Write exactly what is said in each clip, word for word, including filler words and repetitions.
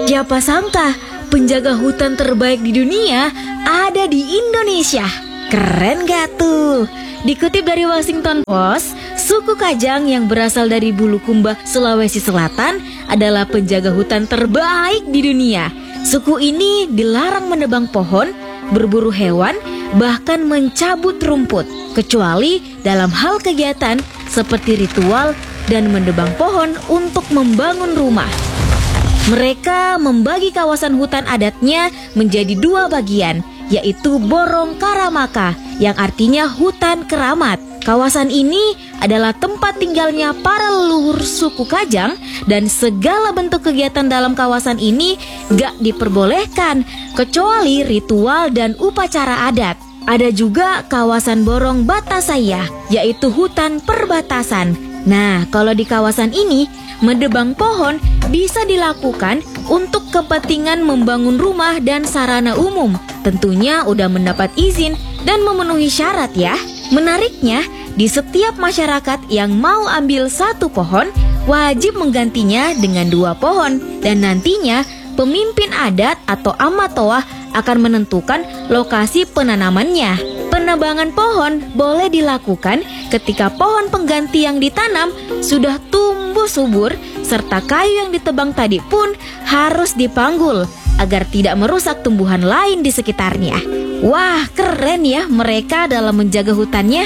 Siapa sangka penjaga hutan terbaik di dunia ada di Indonesia. Keren gak tuh? Dikutip dari Washington Post, suku Kajang yang berasal dari Bulukumba, Sulawesi Selatan adalah penjaga hutan terbaik di dunia. Suku ini dilarang menebang pohon, berburu hewan, bahkan mencabut rumput, kecuali dalam hal kegiatan seperti ritual dan menebang pohon untuk membangun rumah. Mereka membagi kawasan hutan adatnya menjadi dua bagian, yaitu Borong Karamaka, yang artinya hutan keramat. Kawasan ini adalah tempat tinggalnya para leluhur suku Kajang, dan segala bentuk kegiatan dalam kawasan ini gak diperbolehkan, kecuali ritual dan upacara adat. Ada juga kawasan Borong Batasaya, yaitu hutan perbatasan. Nah, kalau di kawasan ini, menebang pohon bisa dilakukan untuk kepentingan membangun rumah dan sarana umum. Tentunya udah mendapat izin dan memenuhi syarat ya. Menariknya, di setiap masyarakat yang mau ambil satu pohon, wajib menggantinya dengan dua pohon. Dan nantinya, pemimpin adat atau amatoah akan menentukan lokasi penanamannya. Penebangan pohon boleh dilakukan ketika pohon pengganti yang ditanam sudah tumbuh subur, serta kayu yang ditebang tadi pun harus dipanggul agar tidak merusak tumbuhan lain di sekitarnya. Wah, keren ya mereka dalam menjaga hutannya.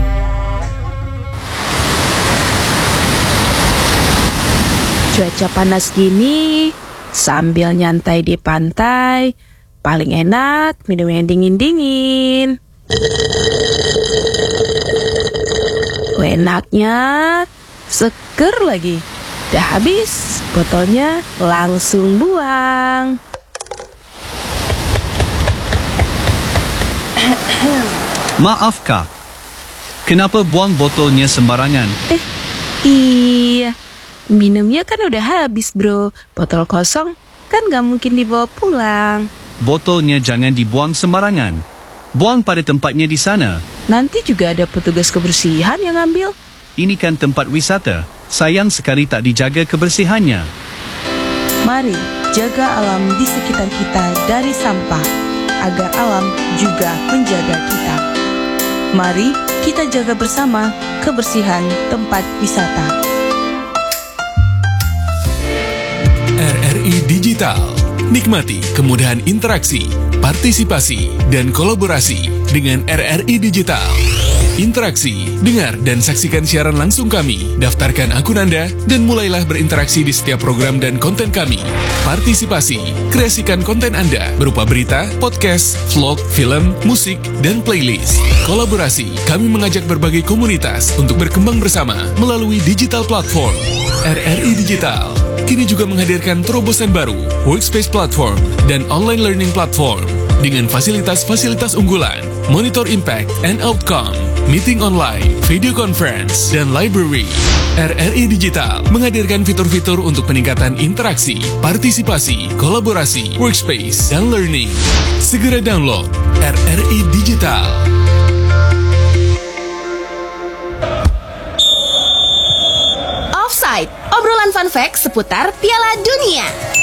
Cuaca panas gini, sambil nyantai di pantai, paling enak minum yang dingin-dingin. Enaknya, seger lagi. Udah habis, botolnya langsung buang. Maaf Kak, kenapa buang botolnya sembarangan? Eh, iya, minumnya kan udah habis bro. Botol kosong kan gak mungkin dibawa pulang. Botolnya jangan dibuang sembarangan. Buang pada tempatnya di sana. Nanti juga ada petugas kebersihan yang ambil. Ini kan tempat wisata. Sayang sekali tak dijaga kebersihannya. Mari jaga alam di sekitar kita dari sampah, agar alam juga menjaga kita. Mari kita jaga bersama kebersihan tempat wisata. R R I Digital. Nikmati kemudahan interaksi, partisipasi, dan kolaborasi dengan R R I Digital. Interaksi, dengar dan saksikan siaran langsung kami, daftarkan akun Anda, dan mulailah berinteraksi di setiap program dan konten kami. Partisipasi, kreasikan konten Anda berupa berita, podcast, vlog, film, musik, dan playlist. Kolaborasi, kami mengajak berbagai komunitas untuk berkembang bersama melalui digital platform. R R I Digital kini juga menghadirkan terobosan baru, workspace platform, dan online learning platform dengan fasilitas-fasilitas unggulan, monitor impact and outcome, meeting online, video conference, dan library. R R I Digital menghadirkan fitur-fitur untuk peningkatan interaksi, partisipasi, kolaborasi, workspace, dan learning. Segera download R R I Digital. Offside, obrolan fun fact seputar Piala Dunia.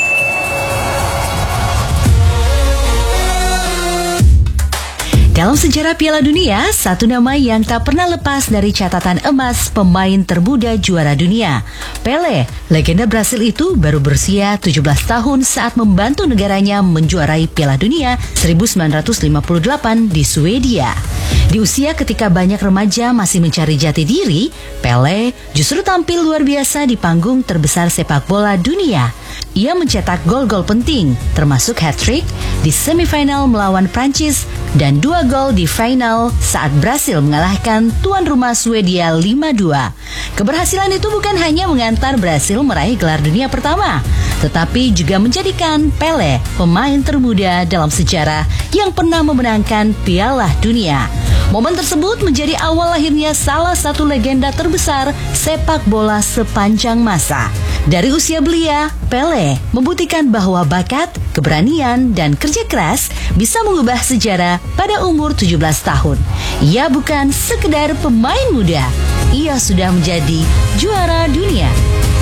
Dalam sejarah Piala Dunia, satu nama yang tak pernah lepas dari catatan emas pemain termuda juara dunia. Pelé, legenda Brasil itu baru berusia tujuh belas tahun saat membantu negaranya menjuarai Piala Dunia seribu sembilan ratus lima puluh delapan di Swedia. Di usia ketika banyak remaja masih mencari jati diri, Pelé justru tampil luar biasa di panggung terbesar sepak bola dunia. Ia mencetak gol-gol penting, termasuk hat-trick di semifinal melawan Prancis dan dua gol di final saat Brasil mengalahkan tuan rumah Swedia lima dua. Keberhasilan itu bukan hanya mengantar Brasil meraih gelar dunia pertama, tetapi juga menjadikan Pelé pemain termuda dalam sejarah yang pernah memenangkan Piala Dunia. Momen tersebut menjadi awal lahirnya salah satu legenda terbesar sepak bola sepanjang masa. Dari usia belia, Pelé membuktikan bahwa bakat, keberanian, dan kerja keras bisa mengubah sejarah pada umur tujuh belas tahun. Ia bukan sekedar pemain muda, ia sudah menjadi juara dunia.